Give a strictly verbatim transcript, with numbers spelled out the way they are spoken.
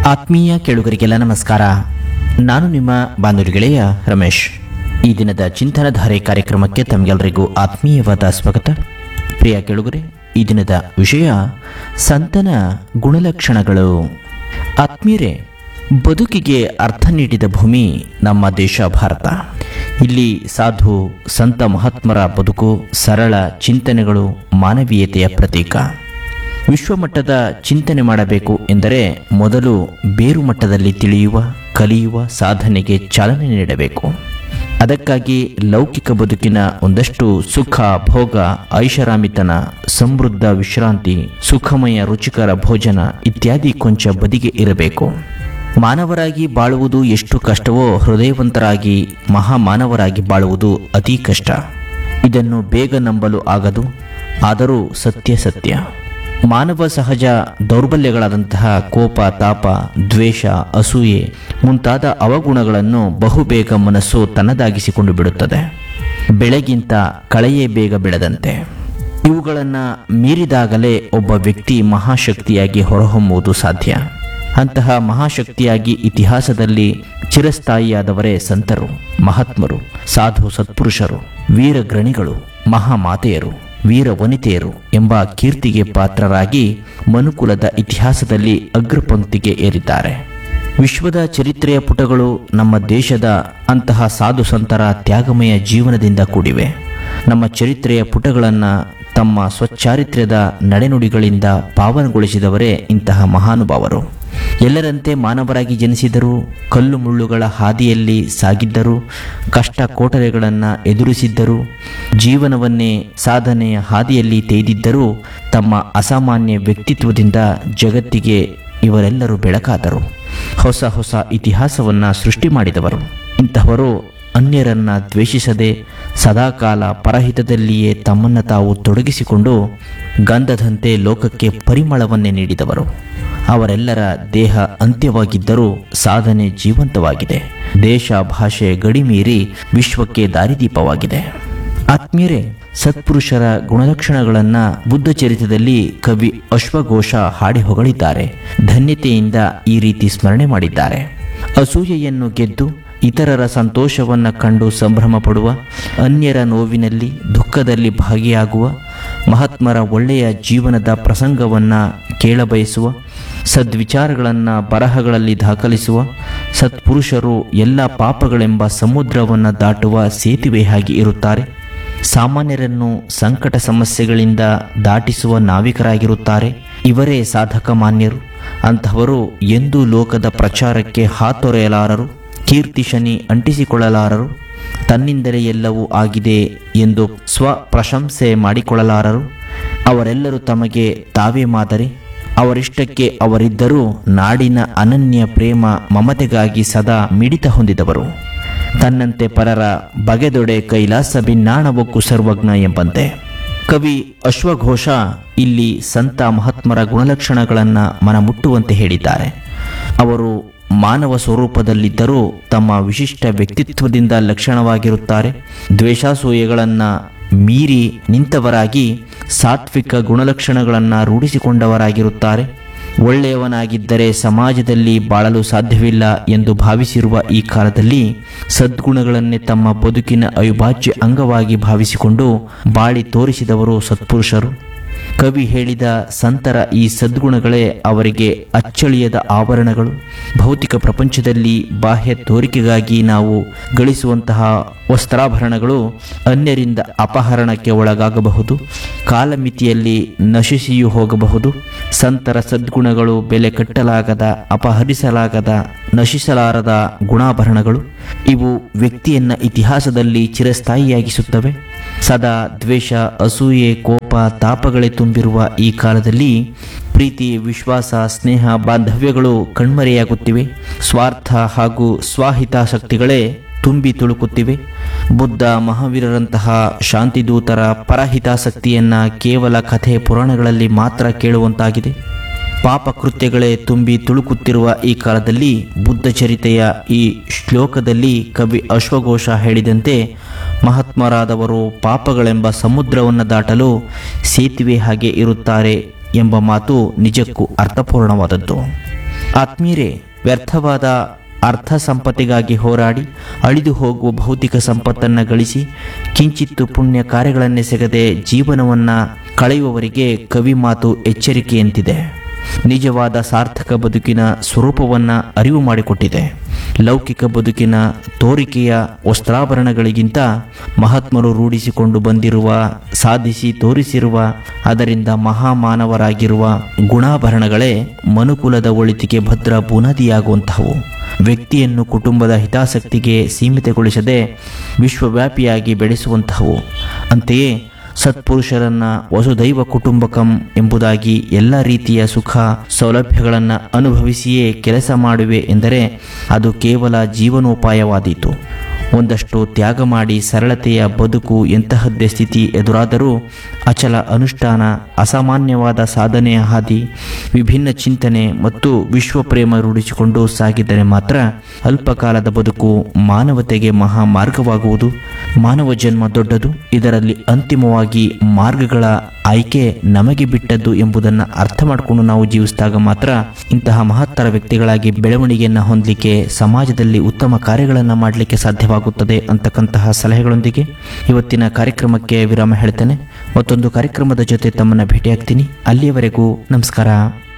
ಆತ್ಮೀಯ ಕೇಳುಗರಿಗೆಲ್ಲ ನಮಸ್ಕಾರ. ನಾನು ನಿಮ್ಮ ಬಾನುಲಿ ಗೆಳೆಯ ರಮೇಶ್. ಈ ದಿನದ ಚಿಂತನಧಾರೆ ಕಾರ್ಯಕ್ರಮಕ್ಕೆ ತಮಗೆಲ್ಲರಿಗೂ ಆತ್ಮೀಯವಾದ ಸ್ವಾಗತ. ಪ್ರಿಯ ಕೇಳುಗರೆ, ಈ ದಿನದ ವಿಷಯ ಸಂತನ ಗುಣಲಕ್ಷಣಗಳು. ಆತ್ಮೀಯರೇ, ಬದುಕಿಗೆ ಅರ್ಥ ನೀಡಿದ ಭೂಮಿ ನಮ್ಮ ದೇಶ ಭಾರತ. ಇಲ್ಲಿ ಸಾಧು ಸಂತ ಮಹಾತ್ಮರ ಬದುಕು, ಸರಳ ಚಿಂತನೆಗಳು ಮಾನವೀಯತೆಯ ಪ್ರತೀಕ. ವಿಶ್ವಮಟ್ಟದ ಚಿಂತನೆ ಮಾಡಬೇಕು ಎಂದರೆ ಮೊದಲು ಬೇರು ಮಟ್ಟದಲ್ಲಿ ತಿಳಿಯುವ, ಕಲಿಯುವ ಸಾಧನೆಗೆ ಚಾಲನೆ ನೀಡಬೇಕು. ಅದಕ್ಕಾಗಿ ಲೌಕಿಕ ಬದುಕಿನ ಒಂದಷ್ಟು ಸುಖ, ಭೋಗ, ಐಷಾರಾಮಿತನ, ಸಮೃದ್ಧ ವಿಶ್ರಾಂತಿ, ಸುಖಮಯ ರುಚಿಕರ ಭೋಜನ ಇತ್ಯಾದಿ ಕೊಂಚ ಬದಿಗೆ ಇರಬೇಕು. ಮಾನವರಾಗಿ ಬಾಳುವುದು ಎಷ್ಟು ಕಷ್ಟವೋ, ಹೃದಯವಂತರಾಗಿ ಮಹಾಮಾನವರಾಗಿ ಬಾಳುವುದು ಅತೀ ಕಷ್ಟ. ಇದನ್ನು ಬೇಗ ನಂಬಲು ಆಗದು, ಆದರೂ ಸತ್ಯ ಸತ್ಯ. ಮಾನವ ಸಹಜ ದೌರ್ಬಲ್ಯಗಳಾದಂತಹ ಕೋಪ, ತಾಪ, ದ್ವೇಷ, ಅಸೂಯೆ ಮುಂತಾದ ಅವಗುಣಗಳನ್ನು ಬಹುಬೇಗ ಮನಸ್ಸು ತನ್ನದಾಗಿಸಿಕೊಂಡು ಬಿಡುತ್ತದೆ. ಬೆಳೆಗಿಂತ ಕಳೆಯೇ ಬೇಗ ಬೆಳೆದಂತೆ. ಇವುಗಳನ್ನು ಮೀರಿದಾಗಲೇ ಒಬ್ಬ ವ್ಯಕ್ತಿ ಮಹಾಶಕ್ತಿಯಾಗಿ ಹೊರಹೊಮ್ಮುವುದು ಸಾಧ್ಯ. ಅಂತಹ ಮಹಾಶಕ್ತಿಯಾಗಿ ಇತಿಹಾಸದಲ್ಲಿ ಚಿರಸ್ಥಾಯಿಯಾದವರೇ ಸಂತರು, ಮಹಾತ್ಮರು, ಸಾಧು ಸತ್ಪುರುಷರು, ವೀರಗ್ರಣಿಗಳು, ಮಹಾಮಾತೆಯರು, ವೀರ ವನಿತೆಯರು ಎಂಬ ಕೀರ್ತಿಗೆ ಪಾತ್ರರಾಗಿ ಮನುಕುಲದ ಇತಿಹಾಸದಲ್ಲಿ ಅಗ್ರಪಂಕ್ತಿಗೆ ಏರಿದ್ದಾರೆ. ವಿಶ್ವದ ಚರಿತ್ರೆಯ ಪುಟಗಳು ನಮ್ಮ ದೇಶದ ಅಂತಹ ಸಾಧು ಸಂತರ ತ್ಯಾಗಮಯ ಜೀವನದಿಂದ ಕೂಡಿವೆ. ನಮ್ಮ ಚರಿತ್ರೆಯ ಪುಟಗಳನ್ನು ತಮ್ಮ ಸ್ವಚ್ಚಾರಿತ್ರ್ಯದ ನಡೆನುಡಿಗಳಿಂದ ಪಾವನಗೊಳಿಸಿದವರೇ ಇಂತಹ ಮಹಾನುಭಾವರು. ಎಲ್ಲರಂತೆ ಮಾನವರಾಗಿ ಜನಿಸಿದರು, ಕಲ್ಲು ಮುಳ್ಳುಗಳ ಹಾದಿಯಲ್ಲಿ ಸಾಗಿದ್ದರು, ಕಷ್ಟ ಕೋಟರೆಗಳನ್ನು ಎದುರಿಸಿದ್ದರು, ಜೀವನವನ್ನೇ ಸಾಧನೆಯ ಹಾದಿಯಲ್ಲಿ ತೆಗೆದಿದ್ದರೂ ತಮ್ಮ ಅಸಾಮಾನ್ಯ ವ್ಯಕ್ತಿತ್ವದಿಂದ ಜಗತ್ತಿಗೆ ಇವರೆಲ್ಲರೂ ಬೆಳಕಾದರು. ಹೊಸ ಹೊಸ ಇತಿಹಾಸವನ್ನು ಸೃಷ್ಟಿ ಮಾಡಿದವರು. ಇಂತಹವರು ಅನ್ಯರನ್ನು ದ್ವೇಷಿಸದೆ ಸದಾಕಾಲ ಪರಹಿತದಲ್ಲಿಯೇ ತಮ್ಮನ್ನು ತಾವು ತೊಡಗಿಸಿಕೊಂಡು ಗಂಧದಂತೆ ಲೋಕಕ್ಕೆ ಪರಿಮಳವನ್ನೇ ನೀಡಿದವರು. ಅವರೆಲ್ಲರ ದೇಹ ಅಂತ್ಯವಾಗಿದ್ದರೂ ಸಾಧನೆ ಜೀವಂತವಾಗಿದೆ. ದೇಶ ಭಾಷೆ ಗಡಿಮೀರಿ ವಿಶ್ವಕ್ಕೆ ದಾರಿದೀಪವಾಗಿದೆ. ಆತ್ಮೀಯರೇ, ಸತ್ಪುರುಷರ ಗುಣಲಕ್ಷಣಗಳನ್ನು ಬುದ್ಧ ಚರಿತ್ರದಲ್ಲಿ ಕವಿ ಅಶ್ವಘೋಷ ಹಾಡಿ ಹೊಗಳಿದ್ದಾರೆ. ಧನ್ಯತೆಯಿಂದ ಈ ರೀತಿ ಸ್ಮರಣೆ ಮಾಡಿದ್ದಾರೆ. ಅಸೂಯೆಯನ್ನು ಗೆದ್ದು ಇತರರ ಸಂತೋಷವನ್ನು ಕಂಡು ಸಂಭ್ರಮ ಪಡುವ, ಅನ್ಯರ ನೋವಿನಲ್ಲಿ ದುಃಖದಲ್ಲಿ ಭಾಗಿಯಾಗುವ, ಮಹಾತ್ಮರ ಒಳ್ಳೆಯ ಜೀವನದ ಪ್ರಸಂಗವನ್ನು ಕೇಳಬಯಸುವ, ಸದ್ವಿಚಾರಗಳನ್ನು ಬರಹಗಳಲ್ಲಿ ದಾಖಲಿಸುವ ಸತ್ಪುರುಷರು ಎಲ್ಲ ಪಾಪಗಳೆಂಬ ಸಮುದ್ರವನ್ನು ದಾಟುವ ಸೇತುವೆ ಹಾಗೆ ಇರುತ್ತಾರೆ. ಸಾಮಾನ್ಯರನ್ನು ಸಂಕಟ ಸಮಸ್ಯೆಗಳಿಂದ ದಾಟಿಸುವ ನಾವಿಕರಾಗಿರುತ್ತಾರೆ. ಇವರೇ ಸಾಧಕ ಮಾನ್ಯರು. ಅಂತಹವರು ಎಂದೂ ಲೋಕದ ಪ್ರಚಾರಕ್ಕೆ ಹಾತೊರೆಯಲಾರರು, ಕೀರ್ತಿ ಶನಿ ಅಂಟಿಸಿಕೊಳ್ಳಲಾರರು, ತನ್ನಿಂದಲೇ ಎಲ್ಲವೂ ಆಗಿದೆ ಎಂದು ಸ್ವ ಪ್ರಶಂಸೆ ಮಾಡಿಕೊಳ್ಳಲಾರರು. ಅವರೆಲ್ಲರೂ ತಮಗೆ ತಾವೇ ಮಾದರಿ. ಅವರಿಷ್ಟಕ್ಕೆ ಅವರಿದ್ದರೂ ನಾಡಿನ ಅನನ್ಯ ಪ್ರೇಮ ಮಮತೆಗಾಗಿ ಸದಾ ಮಿಡಿತ ಹೊಂದಿದವರು. ತನ್ನಂತೆ ಪರರ ಬಗೆದೊಡೆ ಕೈಲಾಸ ಭಿನ್ನಾಣವಕ್ಕೂ ಸರ್ವಜ್ಞ ಎಂಬಂತೆ. ಕವಿ ಅಶ್ವಘೋಷ ಇಲ್ಲಿ ಸಂತ ಮಹಾತ್ಮರ ಗುಣಲಕ್ಷಣಗಳನ್ನು ಮನಮುಟ್ಟುವಂತೆ ಹೇಳಿದ್ದಾರೆ. ಅವರು ಮಾನವ ಸ್ವರೂಪದಲ್ಲಿದ್ದರೂ ತಮ್ಮ ವಿಶಿಷ್ಟ ವ್ಯಕ್ತಿತ್ವದಿಂದ ಲಕ್ಷಣವಾಗಿರುತ್ತಾರೆ. ದ್ವೇಷಾಸೂಯೆಗಳನ್ನು ಮೀರಿ ನಿಂತವರಾಗಿ ಸಾತ್ವಿಕ ಗುಣಲಕ್ಷಣಗಳನ್ನು ರೂಢಿಸಿಕೊಂಡವರಾಗಿರುತ್ತಾರೆ. ಒಳ್ಳೆಯವನಾಗಿದ್ದರೆ ಸಮಾಜದಲ್ಲಿ ಬಾಳಲು ಸಾಧ್ಯವಿಲ್ಲ ಎಂದು ಭಾವಿಸಿರುವ ಈ ಕಾಲದಲ್ಲಿ ಸದ್ಗುಣಗಳನ್ನೇ ತಮ್ಮ ಬದುಕಿನ ಅವಿಭಾಜ್ಯ ಅಂಗವಾಗಿ ಭಾವಿಸಿಕೊಂಡು ಬಾಳಿ ತೋರಿಸಿದವರು ಸತ್ಪುರುಷರು. ಕವಿ ಹೇಳಿದ ಸಂತರ ಈ ಸದ್ಗುಣಗಳೇ ಅವರಿಗೆ ಅಚ್ಚಳಿಯದ ಆಭರಣಗಳು. ಭೌತಿಕ ಪ್ರಪಂಚದಲ್ಲಿ ಬಾಹ್ಯ ತೋರಿಕೆಗಾಗಿ ನಾವು ಗಳಿಸುವಂತಹ ವಸ್ತ್ರಾಭರಣಗಳು ಅನ್ಯರಿಂದ ಅಪಹರಣಕ್ಕೆ ಒಳಗಾಗಬಹುದು, ಕಾಲಮಿತಿಯಲ್ಲಿ ನಶಿಸಿಯೂ ಹೋಗಬಹುದು. ಸಂತರ ಸದ್ಗುಣಗಳು ಬೆಲೆ ಕಟ್ಟಲಾಗದ, ಅಪಹರಿಸಲಾಗದ, ನಶಿಸಲಾರದ ಗುಣಾಭರಣಗಳು. ಇವು ವ್ಯಕ್ತಿಯನ್ನ ಇತಿಹಾಸದಲ್ಲಿ ಚಿರಸ್ಥಾಯಿಯಾಗಿಸುತ್ತವೆ. ಸದಾ ದ್ವೇಷ, ಅಸೂಯೆ, ಕೋಪ, ತಾಪಗಳೇ ತುಂಬಿರುವ ಈ ಕಾಲದಲ್ಲಿ ಪ್ರೀತಿ, ವಿಶ್ವಾಸ, ಸ್ನೇಹ, ಬಾಂಧವ್ಯಗಳು ಕಣ್ಮರೆಯಾಗುತ್ತಿವೆ. ಸ್ವಾರ್ಥ ಹಾಗೂ ಸ್ವಹಿತಾಸಕ್ತಿಗಳೇ ತುಂಬಿ ತುಳುಕುತ್ತಿವೆ. ಬುದ್ಧ, ಮಹಾವೀರರಂತಹ ಶಾಂತಿದೂತರ ಪರಹಿತಾಸಕ್ತಿಯನ್ನ ಕೇವಲ ಕಥೆ ಪುರಾಣಗಳಲ್ಲಿ ಮಾತ್ರ ಕೇಳುವಂತಾಗಿದೆ. ಪಾಪಕೃತ್ಯಗಳೇ ತುಂಬಿ ತುಳುಕುತ್ತಿರುವ ಈ ಕಾಲದಲ್ಲಿ ಬುದ್ಧ ಚರಿತೆಯ ಈ ಶ್ಲೋಕದಲ್ಲಿ ಕವಿ ಅಶ್ವಘೋಷ ಹೇಳಿದಂತೆ ಮಹಾತ್ಮರಾದವರು ಪಾಪಗಳೆಂಬ ಸಮುದ್ರವನ್ನು ದಾಟಲು ಸೇತುವೆ ಹಾಗೆ ಇರುತ್ತಾರೆ ಎಂಬ ಮಾತು ನಿಜಕ್ಕೂ ಅರ್ಥಪೂರ್ಣವಾದದ್ದು. ಆತ್ಮೀಯರೇ, ವ್ಯರ್ಥವಾದ ಅರ್ಥ ಸಂಪತ್ತಿಗಾಗಿ ಹೋರಾಡಿ ಅಳಿದು ಹೋಗುವ ಭೌತಿಕ ಸಂಪತ್ತನ್ನು ಗಳಿಸಿ ಕಿಂಚಿತ್ತು ಪುಣ್ಯ ಕಾರ್ಯಗಳನ್ನೆಸಗದೆ ಜೀವನವನ್ನು ಕಳೆಯುವವರಿಗೆ ಕವಿ ಮಾತು ಎಚ್ಚರಿಕೆಯಂತಿದೆ. ನಿಜವಾದ ಸಾರ್ಥಕ ಬದುಕಿನ ಸ್ವರೂಪವನ್ನು ಅರಿವು ಮಾಡಿಕೊಟ್ಟಿದೆ. ಲೌಕಿಕ ಬದುಕಿನ ತೋರಿಕೆಯ ವಸ್ತ್ರಾಭರಣಗಳಿಗಿಂತ ಮಹಾತ್ಮರು ರೂಢಿಸಿಕೊಂಡು ಬಂದಿರುವ, ಸಾಧಿಸಿ ತೋರಿಸಿರುವ, ಅದರಿಂದ ಮಹಾಮಾನವರಾಗಿರುವ ಗುಣಾಭರಣಗಳೇ ಮನುಕುಲದ ಒಳಿತಿಗೆ ಭದ್ರ ಬುನಾದಿಯಾಗುವಂತಹವು. ವ್ಯಕ್ತಿಯನ್ನು ಕುಟುಂಬದ ಹಿತಾಸಕ್ತಿಗೆ ಸೀಮಿತಗೊಳಿಸದೆ ವಿಶ್ವವ್ಯಾಪಿಯಾಗಿ ಬೆಳೆಸುವಂತಹವು. ಅಂತೆಯೇ ಸತ್ಪುರುಷರನ್ನ ವಸುದೈವ ಕುಟುಂಬಕಂ ಎಂಬುದಾಗಿ ಎಲ್ಲ ರೀತಿಯ ಸುಖ ಸೌಲಭ್ಯಗಳನ್ನು ಅನುಭವಿಸಿಯೇ ಕೆಲಸ ಮಾಡುವೆ ಎಂದರೆ ಅದು ಕೇವಲ ಜೀವನೋಪಾಯವಾದೀತು. ಒಂದಷ್ಟು ತ್ಯಾಗ ಮಾಡಿ ಸರಳತೆಯ ಬದುಕು ಎಂತಹದ್ದೇ ಸ್ಥಿತಿ ಎದುರಾದರೂ ಅಚಲ ಅನುಷ್ಠಾನ, ಅಸಾಮಾನ್ಯವಾದ ಸಾಧನೆಯ ಹಾದಿ, ವಿಭಿನ್ನ ಚಿಂತನೆ ಮತ್ತು ವಿಶ್ವಪ್ರೇಮ ರೂಢಿಸಿಕೊಂಡು ಸಾಗಿದರೆ ಮಾತ್ರ ಅಲ್ಪಕಾಲದ ಬದುಕು ಮಾನವತೆಗೆ ಮಹಾ ಮಾರ್ಗವಾಗುವುದು. ಮಾನವ ಜನ್ಮ ದೊಡ್ಡದು, ಇದರಲ್ಲಿ ಅಂತಿಮವಾಗಿ ಮಾರ್ಗಗಳ ಆಯ್ಕೆ ನಮಗೆ ಬಿಟ್ಟದ್ದು ಎಂಬುದನ್ನು ಅರ್ಥ ಮಾಡಿಕೊಂಡು ನಾವು ಜೀವಿಸಿದಾಗ ಮಾತ್ರ ಇಂತಹ ಮಹತ್ತರ ವ್ಯಕ್ತಿಗಳಾಗಿ ಬೆಳವಣಿಗೆಯನ್ನು ಹೊಂದಲಿಕ್ಕೆ, ಸಮಾಜದಲ್ಲಿ ಉತ್ತಮ ಕಾರ್ಯಗಳನ್ನು ಮಾಡಲಿಕ್ಕೆ ಸಾಧ್ಯವಾಗುತ್ತದೆ ಅಂತಕ್ಕಂತಹ ಸಲಹೆಗಳೊಂದಿಗೆ ಇವತ್ತಿನ ಕಾರ್ಯಕ್ರಮಕ್ಕೆ ವಿರಾಮ ಹೇಳ್ತೇನೆ. ಮತ್ತೊಂದು ಕಾರ್ಯಕ್ರಮದ ಜೊತೆ ತಮ್ಮನ್ನು ಭೇಟಿಯಾಗ್ತೀನಿ. ಅಲ್ಲಿಯವರೆಗೂ ನಮಸ್ಕಾರ.